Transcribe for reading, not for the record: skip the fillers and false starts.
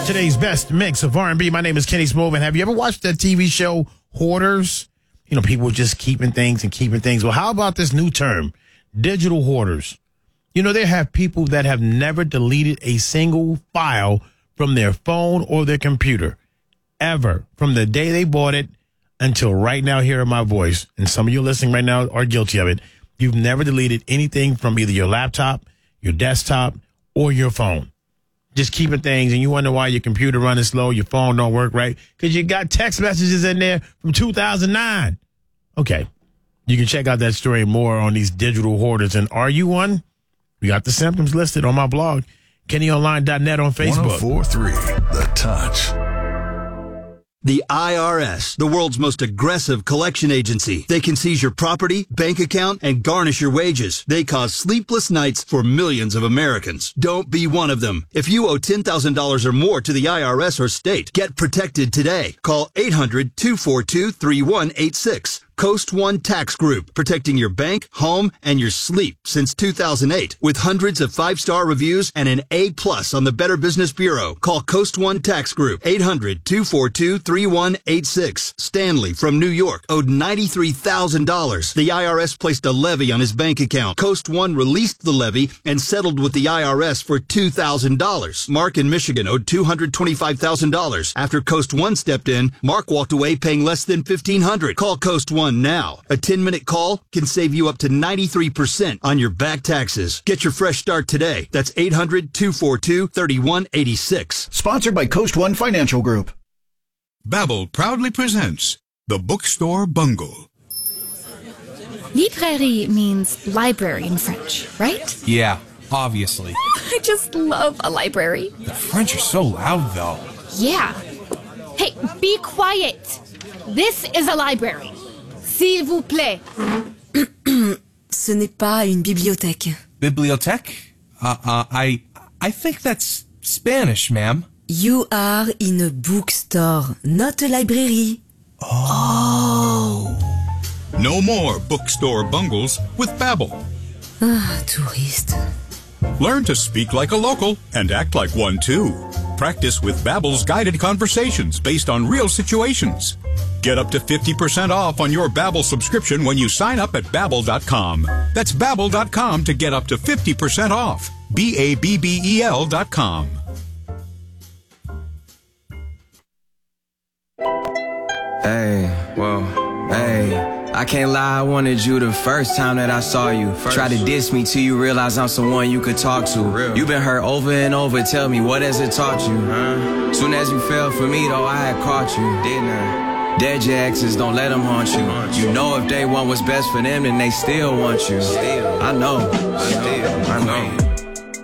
Today's best mix of R&B. My name is Kenny Smooth. Have you ever watched that TV show, Hoarders? You know, people just keeping things and keeping things. Well, how about this new term, digital hoarders? You know, they have people that have never deleted a single file from their phone or their computer, ever, from the day they bought it until right now hearing my voice. And some of you listening right now are guilty of it. You've never deleted anything from either your laptop, your desktop, or your phone. Just keeping things, and you wonder why your computer running slow, your phone don't work right, because you got text messages in there from 2009. Okay, you can check out that story more on these digital hoarders. And are you one? We got the symptoms listed on my blog, KennyOnline.net on Facebook. 104.3 The Touch. The IRS, the world's most aggressive collection agency. They can seize your property, bank account, and garnish your wages. They cause sleepless nights for millions of Americans. Don't be one of them. If you owe $10,000 or more to the IRS or state, get protected today. Call 800-242-3186. Coast One Tax Group, protecting your bank, home, and your sleep since 2008. With hundreds of 5-star reviews and an A+ on the Better Business Bureau. Call Coast One Tax Group, 800-242-3186. Stanley from New York owed $93,000. The IRS placed a levy on his bank account. Coast One released the levy and settled with the IRS for $2,000. Mark in Michigan owed $225,000. After Coast One stepped in, Mark walked away paying less than $1,500. Call Coast One now. A 10-minute call can save you up to 93% on your back taxes. Get your fresh start today. That's 800-242-3186. Sponsored by Coast One Financial Group. Babbel proudly presents The Bookstore Bungle. Librairie means library in French, right? Yeah, obviously. I just love a library. The French are so loud, though. Yeah. Hey, be quiet. This is a library. S'il vous plaît. Ce n'est pas une bibliothèque. Bibliothèque? I think that's Spanish, ma'am. You are in a bookstore, not a library. Oh. No more bookstore bungles with Babbel. Ah, touriste. Learn to speak like a local and act like one too. Practice with Babbel's guided conversations based on real situations. Get up to 50% off on your Babbel subscription when you sign up at Babbel.com. That's Babbel.com to get up to 50% off. Babbel.com. Hey, I can't lie, I wanted you the first time that I saw you. Try to diss me till you realize I'm someone you could talk to. You've been hurt over and over, tell me, what has it taught you? Soon as you fell for me, though, I had caught you, didn't I? Dead your exes, don't let them haunt you. You know if they want what's best for them, then they still want you. I know.